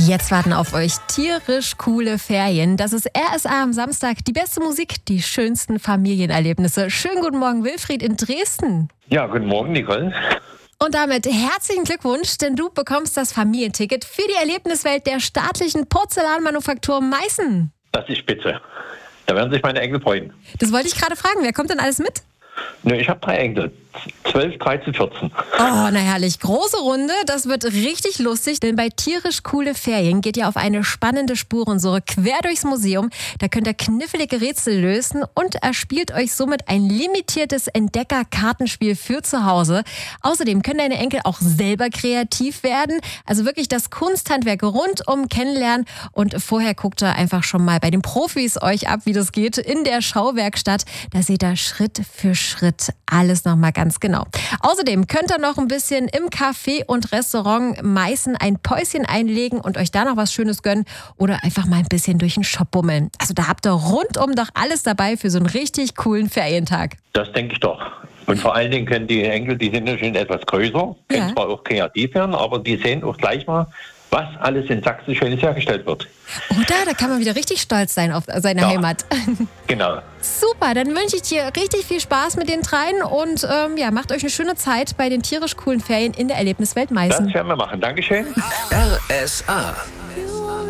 Jetzt warten auf euch tierisch coole Ferien. Das ist RSA am Samstag. Die beste Musik, die schönsten Familienerlebnisse. Schönen guten Morgen, Wilfried in Dresden. Ja, guten Morgen, Nicole. Und damit herzlichen Glückwunsch, denn du bekommst das Familienticket für die Erlebniswelt der staatlichen Porzellanmanufaktur Meißen. Das ist spitze. Da werden sich meine Enkel freuen. Das wollte ich gerade fragen. Wer kommt denn alles mit? Ich habe 3 Enkel. 12, 13, 14. Oh, na herrlich. Große Runde. Das wird richtig lustig, denn bei tierisch coole Ferien geht ihr auf eine spannende Spurensuche quer durchs Museum. Da könnt ihr knifflige Rätsel lösen und erspielt euch somit ein limitiertes Entdecker-Kartenspiel für zu Hause. Außerdem können deine Enkel auch selber kreativ werden. Also wirklich das Kunsthandwerk rundum kennenlernen. Und vorher guckt ihr einfach schon mal bei den Profis euch ab, wie das geht, in der Schauwerkstatt. Da seht ihr Schritt für Schritt alles nochmal ganz genau. Außerdem könnt ihr noch ein bisschen im Café und Restaurant Meißen ein Päuschen einlegen und euch da noch was Schönes gönnen oder einfach mal ein bisschen durch den Shop bummeln. Also da habt ihr rundum doch alles dabei für so einen richtig coolen Ferientag. Das denke ich doch. Und vor allen Dingen können die Enkel, die sind ja schon etwas größer, können zwar auch kreativ werden, aber die sehen auch gleich mal, was alles in Sachsen Schönes hergestellt wird. Oder? Da kann man wieder richtig stolz sein auf seine Heimat. Genau. Super, dann wünsche ich dir richtig viel Spaß mit den dreien und macht euch eine schöne Zeit bei den tierisch coolen Ferien in der Erlebniswelt Meißen. Das werden wir machen. Dankeschön. RSA.